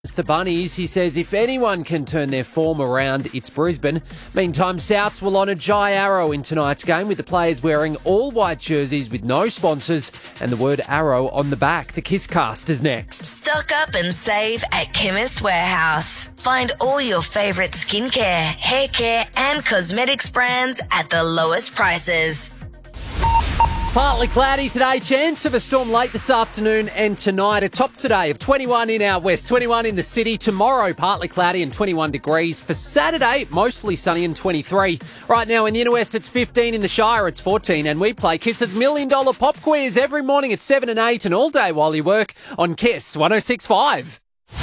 It's the Bunnies. He says if anyone can turn their form around, it's Brisbane. Meantime, Souths will honour Jai Arrow in tonight's game with the players wearing all white jerseys with no sponsors and the word Arrow on the back. The Kisscast is next. Stock up and save at Chemist Warehouse. Find all your favourite skincare, hair care and cosmetics brands at the lowest prices. Partly cloudy today, chance of a storm late this afternoon and tonight. A top today of 21 in our west, 21 in the city. Tomorrow, partly cloudy and 21 degrees. For Saturday, mostly sunny and 23. Right now in the inner west, it's 15. In the Shire, it's 14. And we play Kiss's $1 Million Pop Quiz every morning at 7 and 8 and all day while you work on Kiss 106.5.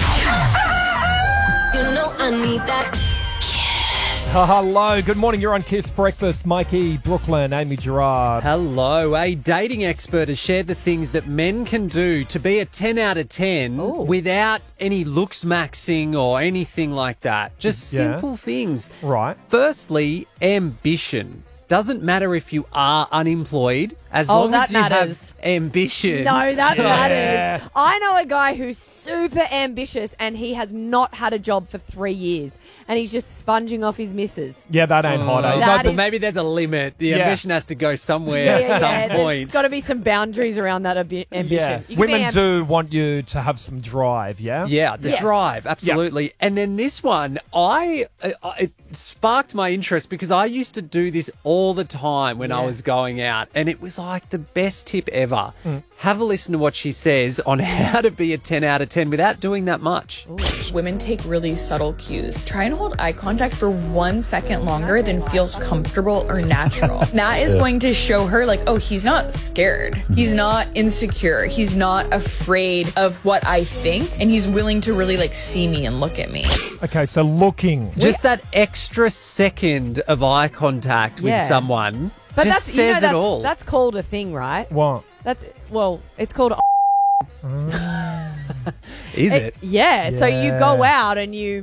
You know I need that. Hello, good morning. You're on Kiss Breakfast. Mikey, Brooklyn, Amy Gerard. Hello. A dating expert has shared the things that men can do to be a 10 out of 10 without any looks maxing or anything like that. Just simple things. Right. Firstly, ambition. Doesn't matter if you are unemployed, as long as you have ambition. No, that matters. I know a guy who's super ambitious and he has not had a job for 3 years and he's just sponging off his missus. Yeah, that ain't hot, eh? That But is- maybe there's a limit. The ambition has to go somewhere at some There's point. got to be some boundaries around that ambition. Yeah. You can be Women do want you to have some drive, yeah? Yeah, the Yes. drive, absolutely. And then this one, it sparked my interest because I used to do this all the time when I was going out, and it was like the best tip ever. Have a listen to what she says on how to be a 10 out of 10 without doing that much. Women take really subtle cues. Try and hold eye contact for 1 second longer than feels comfortable or natural. That is going to show her, like, oh, he's not scared. He's not insecure. He's not afraid of what I think. And he's willing to really, like, see me and look at me. Okay, so looking. Just that extra second of eye contact with someone But just that's, says it all. That's called a thing, right? What? It's called Is it? Yeah, so you go out and you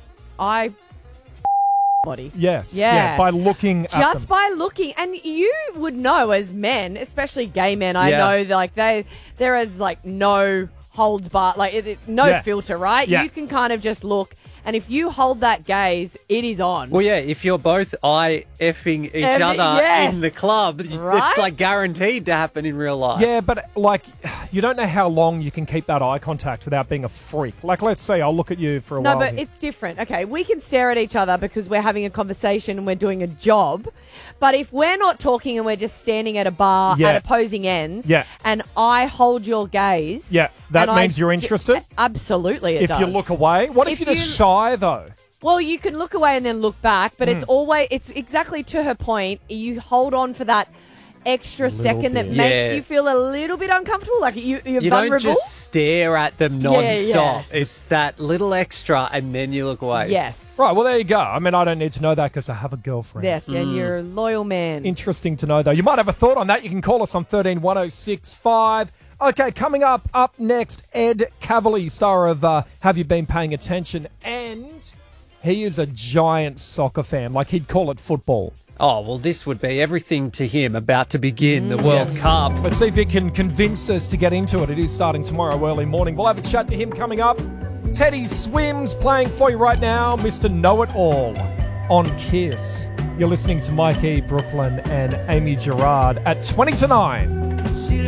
body. Yes. Yeah. By looking at Just them. by looking. And you would know as men, especially gay men, I know like there is like no holds bar, like no filter, right? Yeah. You can kind of just look. And if you hold that gaze, it is on. Well, yeah, if you're both eye-effing each other in the club, it's like guaranteed to happen in real life. Yeah, but like, you don't know how long you can keep that eye contact without being a freak. Like, let's say I'll look at you for a while. No, but it's different. Okay, we can stare at each other because we're having a conversation and we're doing a job. But if we're not talking and we're just standing at a bar at opposing ends, and I hold your gaze, that means you're interested? Absolutely, it does. If you look away? What if you're just shy, though? Well, you can look away and then look back, but it's exactly to her point. You hold on for that extra second that makes you feel a little bit uncomfortable, like you're you vulnerable. don't just stare at them non-stop. It's that little extra and then you look away. Yes. Right, well, there you go. I mean, I don't need to know that because I have a girlfriend. Yes, and you're a loyal man. Interesting to know, though. You might have a thought on that. You can call us on 13 1065. Okay, coming up next, Ed Cavalier, star of Have You Been Paying Attention? And he is a giant soccer fan. Like, he'd call it football. Oh, well, this would be everything to him about to begin the World Cup. Let's see if he can convince us to get into it. It is starting tomorrow early morning. We'll have a chat to him coming up. Teddy Swims playing for you right now, Mr. Know-It-All on Kiss. You're listening to Mikey, Brooklyn and Amy Gerard at 20 to 9.